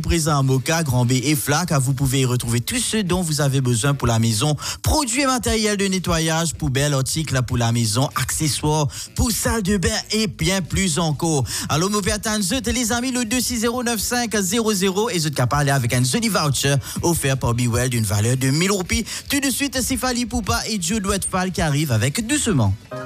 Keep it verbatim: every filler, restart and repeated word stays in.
présent à Moka, Grand B et Flac. Vous pouvez y retrouver tout ce dont vous avez besoin pour la maison. Produits et matériels de nettoyage, poubelles, articles pour la maison, accessoires pour salle de bain et bien plus encore. Alors, nous permettons les amis le deux six zéro neuf cinq zéro zéro et vous êtes parler avec un joli voucher offert par Bewell d'une valeur de mille roupies. Tout de suite, c'est Fali Poupa et Jude Wetfall qui arrivent avec Doucement.